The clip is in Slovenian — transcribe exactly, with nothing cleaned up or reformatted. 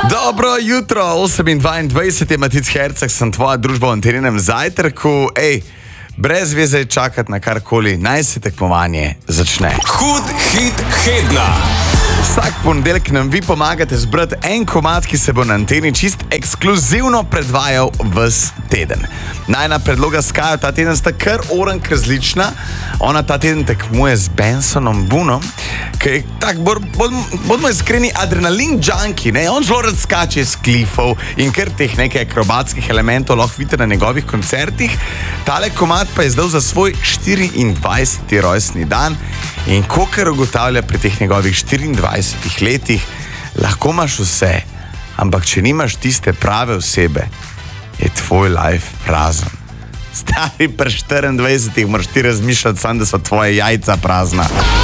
Dobro jutro, osem dvaindvajset je Matic Herceg, sem tvoja družba v Anteninem zajtrku. Ej, brez veze čakati na karkoli, naj se tekmovanje začne. Hud hit tedna. Vsak ponedeljek nam vi pomagate zbrati en komad, ki se bo na Anteni čist ekskluzivno predvajal ves teden. Najna predloga Skajo ta teden sta kar orank različna. Ona ta teden tekmuje z Bensonom Boonom, ki je tak, bodimo iskreni, adrenalin junkie, ne? On zelo rad skače iz klifov in kar teh nekaj akrobatskih elementov lahko vidite na njegovih koncertih. Tale komad pa je zdal za svoj štiriindvajseti rojstni dan in kokar ugotavlja pri teh njegovih štiriindvajsetih letih, lahko imaš vse, ampak če nimaš tiste prave osebe, je tvoj life prazen. Stari pri štiriindvajsetih moraš ti razmišljati sam, da so tvoje jajca prazna.